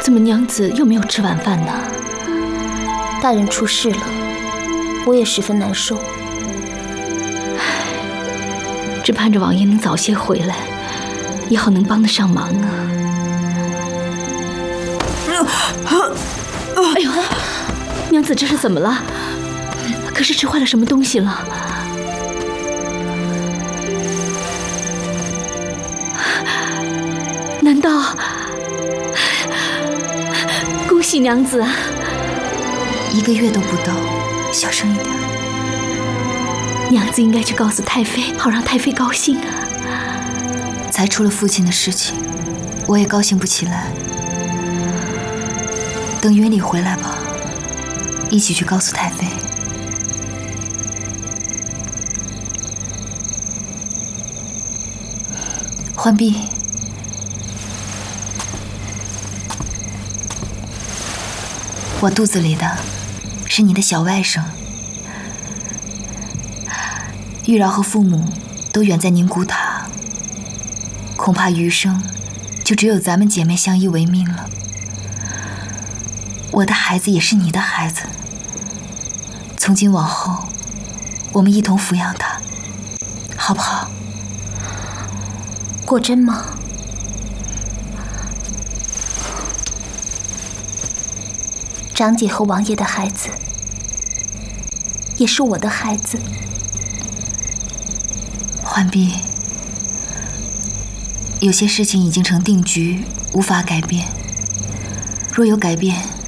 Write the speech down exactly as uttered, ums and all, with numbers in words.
怎么娘子又没有吃晚饭呢？ 大人出事了，我也十分难受。 只盼着王爷能早些回来，以后能帮得上忙啊！哎呦，娘子这是怎么了？可是吃坏了什么东西了？难道……恭喜娘子啊！ 一个月都不到，小声一点。 娘子应该去告诉太妃，好让太妃高兴啊。 才出了父亲的事情，我也高兴不起来。等云里回来吧，一起去告诉太妃。浣碧，我肚子里的是你的小外甥。玉娆和父母都远在宁古塔，恐怕余生就只有咱们姐妹相依为命了。我的孩子也是你的孩子，从今往后，我们一同抚养他，好不好？ 果真吗？长姐和王爷的孩子，也是我的孩子。 浣碧，有些事情已经成定局，无法改变。若有改变，